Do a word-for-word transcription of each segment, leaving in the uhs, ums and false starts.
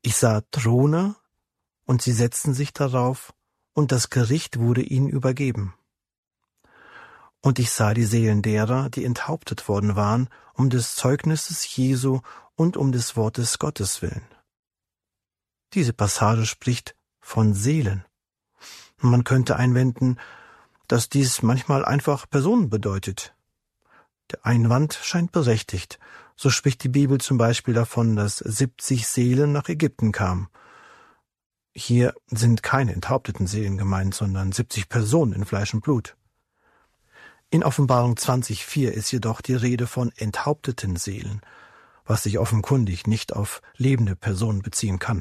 Ich sah Throne, und sie setzten sich darauf, und das Gericht wurde ihnen übergeben. Und ich sah die Seelen derer, die enthauptet worden waren, um des Zeugnisses Jesu und um des Wortes Gottes willen. Diese Passage spricht von Seelen. Man könnte einwenden, dass dies manchmal einfach Personen bedeutet. Der Einwand scheint berechtigt. So spricht die Bibel zum Beispiel davon, dass siebzig Seelen nach Ägypten kamen. Hier sind keine enthaupteten Seelen gemeint, sondern siebzig Personen in Fleisch und Blut. In Offenbarung zwanzig Vers vier ist jedoch die Rede von enthaupteten Seelen, was sich offenkundig nicht auf lebende Personen beziehen kann.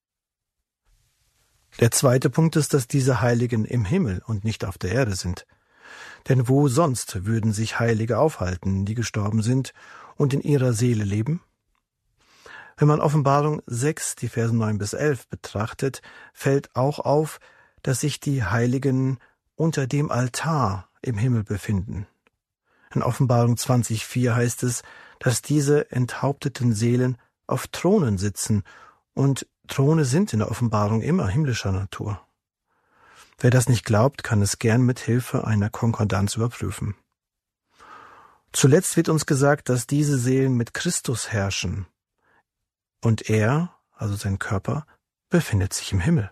Der zweite Punkt ist, dass diese Heiligen im Himmel und nicht auf der Erde sind. Denn wo sonst würden sich Heilige aufhalten, die gestorben sind und in ihrer Seele leben? Wenn man Offenbarung sechs, die Verse neun bis elf betrachtet, fällt auch auf, dass sich die Heiligen unter dem Altar im Himmel befinden. In Offenbarung zwanzig Vers vier heißt es, dass diese enthaupteten Seelen auf Thronen sitzen, und Throne sind in der Offenbarung immer himmlischer Natur. Wer das nicht glaubt, kann es gern mit Hilfe einer Konkordanz überprüfen. Zuletzt wird uns gesagt, dass diese Seelen mit Christus herrschen, und er, also sein Körper, befindet sich im Himmel.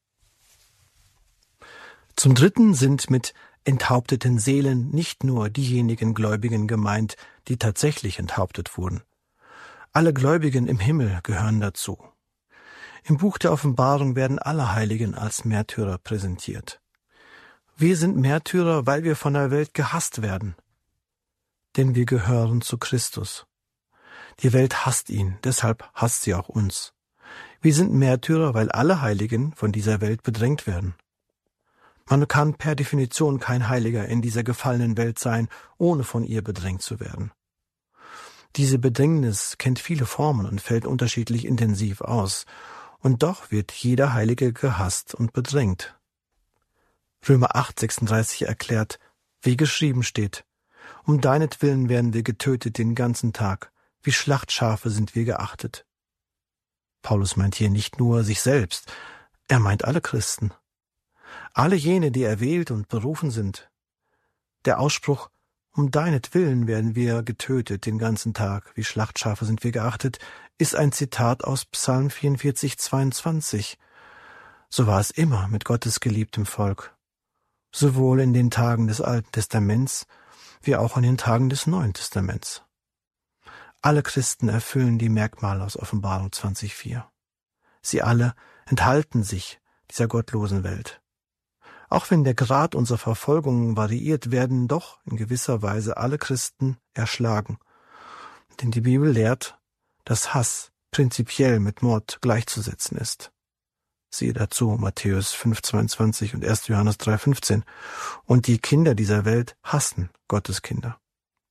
Zum Dritten sind mit enthaupteten Seelen nicht nur diejenigen Gläubigen gemeint, die tatsächlich enthauptet wurden. Alle Gläubigen im Himmel gehören dazu. Im Buch der Offenbarung werden alle Heiligen als Märtyrer präsentiert. Wir sind Märtyrer, weil wir von der Welt gehasst werden. Denn wir gehören zu Christus. Die Welt hasst ihn, deshalb hasst sie auch uns. Wir sind Märtyrer, weil alle Heiligen von dieser Welt bedrängt werden. Man kann per Definition kein Heiliger in dieser gefallenen Welt sein, ohne von ihr bedrängt zu werden. Diese Bedrängnis kennt viele Formen und fällt unterschiedlich intensiv aus. Und doch wird jeder Heilige gehasst und bedrängt. Römer acht, sechsunddreißig erklärt, wie geschrieben steht: Um deinetwillen werden wir getötet den ganzen Tag, wie Schlachtschafe sind wir geachtet. Paulus meint hier nicht nur sich selbst, er meint alle Christen. Alle jene, die erwählt und berufen sind. Der Ausspruch, um deinetwillen werden wir getötet den ganzen Tag, wie Schlachtschafe sind wir geachtet, ist ein Zitat aus Psalm vierundvierzig, zweiundzwanzig. So war es immer mit Gottes geliebtem Volk, sowohl in den Tagen des Alten Testaments wie auch in den Tagen des Neuen Testaments. Alle Christen erfüllen die Merkmale aus Offenbarung zwanzig Vers vier. Sie alle enthalten sich dieser gottlosen Welt. Auch wenn der Grad unserer Verfolgung variiert, werden doch in gewisser Weise alle Christen erschlagen. Denn die Bibel lehrt, dass Hass prinzipiell mit Mord gleichzusetzen ist. Siehe dazu Matthäus fünf, zweiundzwanzig und erster Johannes drei, fünfzehn. Und die Kinder dieser Welt hassen Gottes Kinder.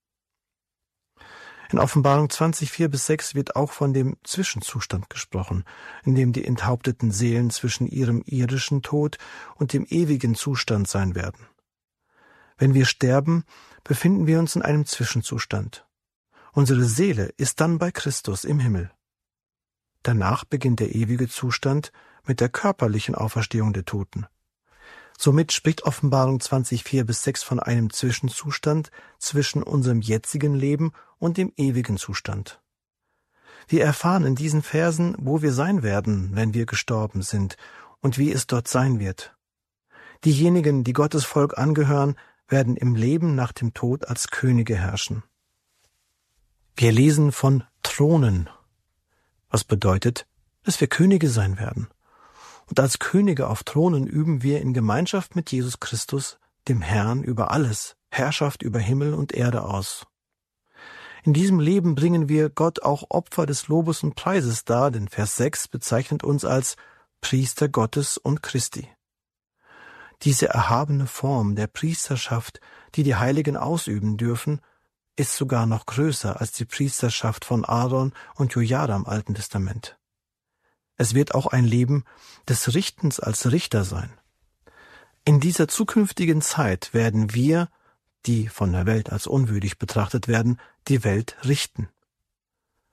In Offenbarung zwanzig, vier bis sechs wird auch von dem Zwischenzustand gesprochen, in dem die enthaupteten Seelen zwischen ihrem irdischen Tod und dem ewigen Zustand sein werden. Wenn wir sterben, befinden wir uns in einem Zwischenzustand. Unsere Seele ist dann bei Christus im Himmel. Danach beginnt der ewige Zustand mit der körperlichen Auferstehung der Toten. Somit spricht Offenbarung zwanzig, vier bis sechs von einem Zwischenzustand zwischen unserem jetzigen Leben und dem ewigen Zustand. Wir erfahren in diesen Versen, wo wir sein werden, wenn wir gestorben sind, und wie es dort sein wird. Diejenigen, die Gottes Volk angehören, werden im Leben nach dem Tod als Könige herrschen. Wir lesen von Thronen, was bedeutet, dass wir Könige sein werden. Und als Könige auf Thronen üben wir in Gemeinschaft mit Jesus Christus, dem Herrn über alles, Herrschaft über Himmel und Erde aus. In diesem Leben bringen wir Gott auch Opfer des Lobes und Preises dar, denn Vers sechs bezeichnet uns als Priester Gottes und Christi. Diese erhabene Form der Priesterschaft, die die Heiligen ausüben dürfen, ist sogar noch größer als die Priesterschaft von Aaron und Jojada im Alten Testament. Es wird auch ein Leben des Richtens als Richter sein. In dieser zukünftigen Zeit werden wir, die von der Welt als unwürdig betrachtet werden, die Welt richten.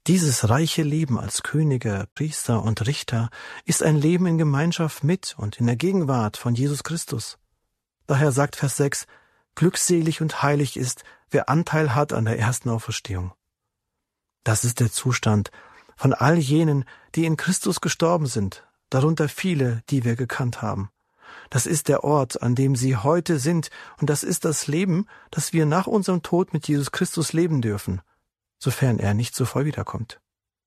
Dieses reiche Leben als Könige, Priester und Richter ist ein Leben in Gemeinschaft mit und in der Gegenwart von Jesus Christus. Daher sagt Vers sechs, glückselig und heilig ist, wer Anteil hat an der ersten Auferstehung. Das ist der Zustand von all jenen, die in Christus gestorben sind, darunter viele, die wir gekannt haben. Das ist der Ort, an dem sie heute sind, und das ist das Leben, das wir nach unserem Tod mit Jesus Christus leben dürfen, sofern er nicht so voll wiederkommt.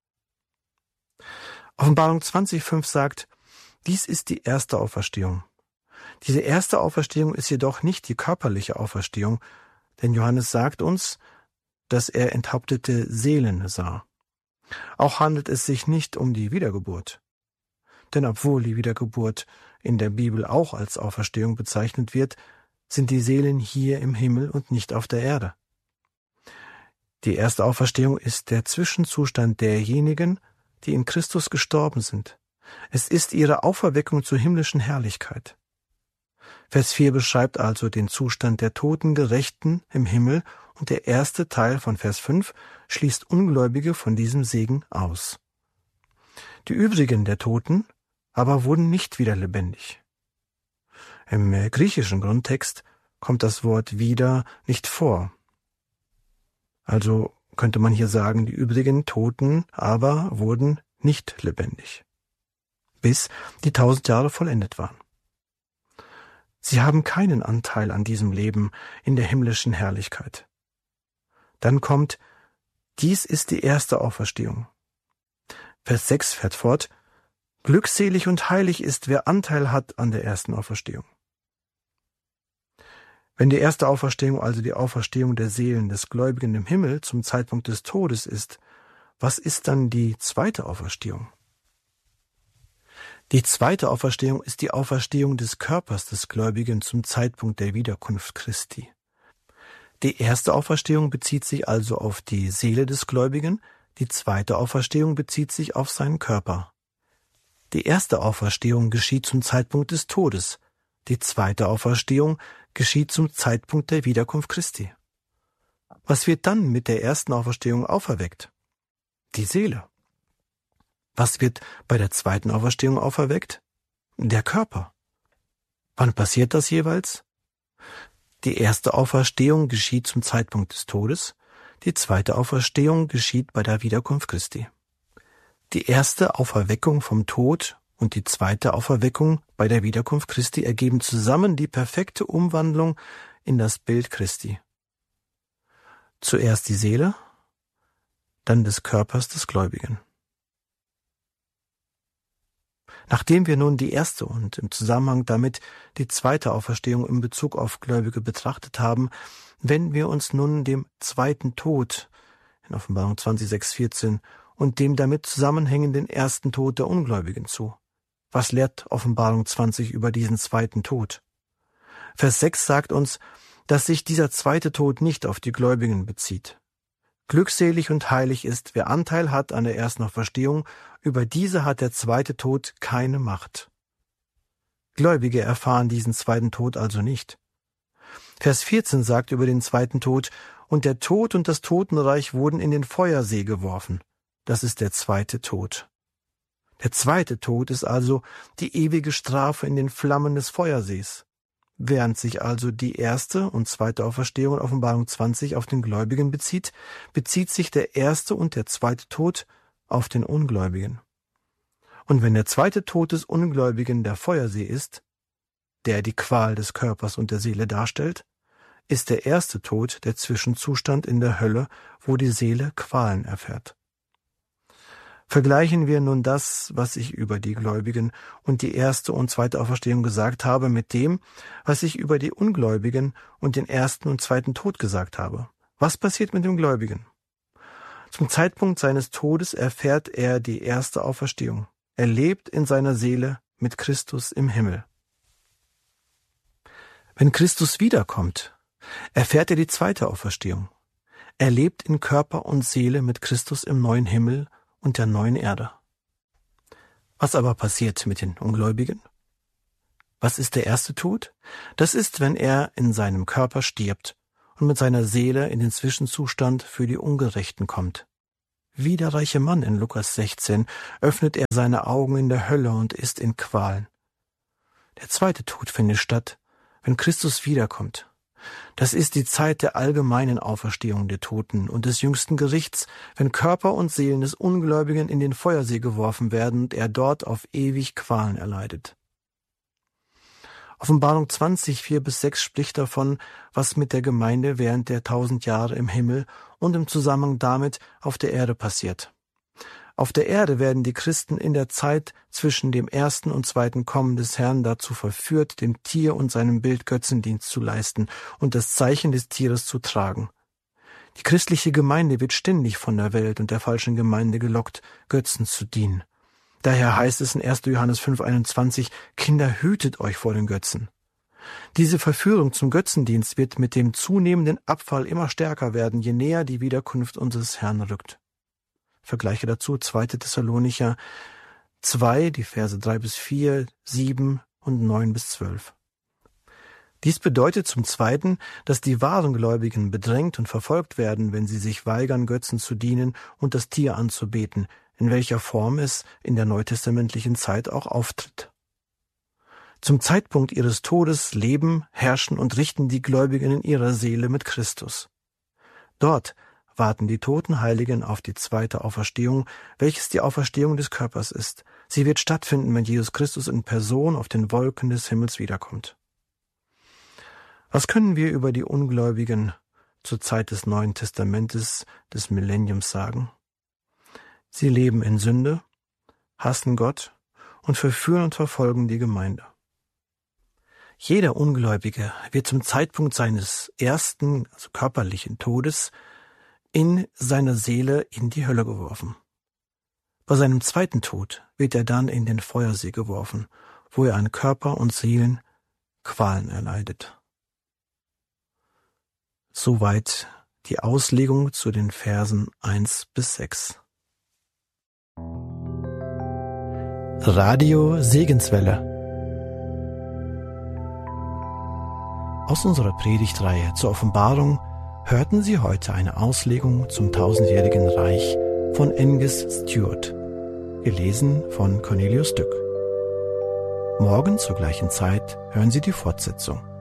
Offenbarung zwanzig Komma fünf sagt, dies ist die erste Auferstehung. Diese erste Auferstehung ist jedoch nicht die körperliche Auferstehung, denn Johannes sagt uns, dass er enthauptete Seelen sah. Auch handelt es sich nicht um die Wiedergeburt. Denn obwohl die Wiedergeburt in der Bibel auch als Auferstehung bezeichnet wird, sind die Seelen hier im Himmel und nicht auf der Erde. Die erste Auferstehung ist der Zwischenzustand derjenigen, die in Christus gestorben sind. Es ist ihre Auferweckung zur himmlischen Herrlichkeit. Vers vier beschreibt also den Zustand der toten Gerechten im Himmel und der erste Teil von Vers fünf schließt Ungläubige von diesem Segen aus. Die übrigen der Toten aber wurden nicht wieder lebendig. Im griechischen Grundtext kommt das Wort wieder nicht vor. Also könnte man hier sagen, die übrigen Toten aber wurden nicht lebendig, bis die tausend Jahre vollendet waren. Sie haben keinen Anteil an diesem Leben in der himmlischen Herrlichkeit. Dann kommt, dies ist die erste Auferstehung. Vers sechs fährt fort, glückselig und heilig ist, wer Anteil hat an der ersten Auferstehung. Wenn die erste Auferstehung also die Auferstehung der Seelen des Gläubigen im Himmel zum Zeitpunkt des Todes ist, was ist dann die zweite Auferstehung? Die zweite Auferstehung ist die Auferstehung des Körpers des Gläubigen zum Zeitpunkt der Wiederkunft Christi. Die erste Auferstehung bezieht sich also auf die Seele des Gläubigen, die zweite Auferstehung bezieht sich auf seinen Körper. Die erste Auferstehung geschieht zum Zeitpunkt des Todes, die zweite Auferstehung geschieht zum Zeitpunkt der Wiederkunft Christi. Was wird dann mit der ersten Auferstehung auferweckt? Die Seele. Was wird bei der zweiten Auferstehung auferweckt? Der Körper. Wann passiert das jeweils? Die erste Auferstehung geschieht zum Zeitpunkt des Todes, die zweite Auferstehung geschieht bei der Wiederkunft Christi. Die erste Auferweckung vom Tod und die zweite Auferweckung bei der Wiederkunft Christi ergeben zusammen die perfekte Umwandlung in das Bild Christi. Zuerst die Seele, dann des Körpers des Gläubigen. Nachdem wir nun die erste und im Zusammenhang damit die zweite Auferstehung in Bezug auf Gläubige betrachtet haben, wenden wir uns nun dem zweiten Tod in Offenbarung zwanzig, sechs, vierzehn und dem damit zusammenhängenden ersten Tod der Ungläubigen zu. Was lehrt Offenbarung zwanzig über diesen zweiten Tod? Vers sechs sagt uns, dass sich dieser zweite Tod nicht auf die Gläubigen bezieht. Glückselig und heilig ist, wer Anteil hat an der ersten Auferstehung, über diese hat der zweite Tod keine Macht. Gläubige erfahren diesen zweiten Tod also nicht. Vers vierzehn sagt über den zweiten Tod, und der Tod und das Totenreich wurden in den Feuersee geworfen. Das ist der zweite Tod. Der zweite Tod ist also die ewige Strafe in den Flammen des Feuersees. Während sich also die erste und zweite Auferstehung in Offenbarung zwanzig auf den Gläubigen bezieht, bezieht sich der erste und der zweite Tod auf den Ungläubigen. Und wenn der zweite Tod des Ungläubigen der Feuersee ist, der die Qual des Körpers und der Seele darstellt, ist der erste Tod der Zwischenzustand in der Hölle, wo die Seele Qualen erfährt. Vergleichen wir nun das, was ich über die Gläubigen und die erste und zweite Auferstehung gesagt habe, mit dem, was ich über die Ungläubigen und den ersten und zweiten Tod gesagt habe. Was passiert mit dem Gläubigen? Zum Zeitpunkt seines Todes erfährt er die erste Auferstehung. Er lebt in seiner Seele mit Christus im Himmel. Wenn Christus wiederkommt, erfährt er die zweite Auferstehung. Er lebt in Körper und Seele mit Christus im neuen Himmel und der neuen Erde. Was aber passiert mit den Ungläubigen? Was ist der erste Tod? Das ist, wenn er in seinem Körper stirbt und mit seiner Seele in den Zwischenzustand für die Ungerechten kommt. Wie der reiche Mann in Lukas sechzehn öffnet er seine Augen in der Hölle und ist in Qualen. Der zweite Tod findet statt, wenn Christus wiederkommt. Das ist die Zeit der allgemeinen Auferstehung der Toten und des jüngsten Gerichts, wenn Körper und Seelen des Ungläubigen in den Feuersee geworfen werden und er dort auf ewig Qualen erleidet. Offenbarung zwanzig, vier bis sechs spricht davon, was mit der Gemeinde während der tausend Jahre im Himmel und im Zusammenhang damit auf der Erde passiert. Auf der Erde werden die Christen in der Zeit zwischen dem ersten und zweiten Kommen des Herrn dazu verführt, dem Tier und seinem Bild Götzendienst zu leisten und das Zeichen des Tieres zu tragen. Die christliche Gemeinde wird ständig von der Welt und der falschen Gemeinde gelockt, Götzen zu dienen. Daher heißt es in erster Johannes fünf, einundzwanzig, Kinder, hütet euch vor den Götzen. Diese Verführung zum Götzendienst wird mit dem zunehmenden Abfall immer stärker werden, je näher die Wiederkunft unseres Herrn rückt. Vergleiche dazu zweiter Thessalonicher zwei, die Verse drei bis vier, sieben und neun bis zwölf. Dies bedeutet zum Zweiten, dass die wahren Gläubigen bedrängt und verfolgt werden, wenn sie sich weigern, Götzen zu dienen und das Tier anzubeten, in welcher Form es in der neutestamentlichen Zeit auch auftritt. Zum Zeitpunkt ihres Todes leben, herrschen und richten die Gläubigen in ihrer Seele mit Christus. Dort warten die toten Heiligen auf die zweite Auferstehung, welches die Auferstehung des Körpers ist. Sie wird stattfinden, wenn Jesus Christus in Person auf den Wolken des Himmels wiederkommt. Was können wir über die Ungläubigen zur Zeit des Neuen Testamentes, des Millenniums sagen? Sie leben in Sünde, hassen Gott und verführen und verfolgen die Gemeinde. Jeder Ungläubige wird zum Zeitpunkt seines ersten, also körperlichen Todes, in seiner Seele in die Hölle geworfen. Bei seinem zweiten Tod wird er dann in den Feuersee geworfen, wo er an Körper und Seelen Qualen erleidet. Soweit die Auslegung zu den Versen eins bis sechs. Radio Segenswelle. Aus unserer Predigtreihe zur Offenbarung hörten Sie heute eine Auslegung zum tausendjährigen Reich von Angus Stewart, gelesen von Cornelius Dück. Morgen zur gleichen Zeit hören Sie die Fortsetzung.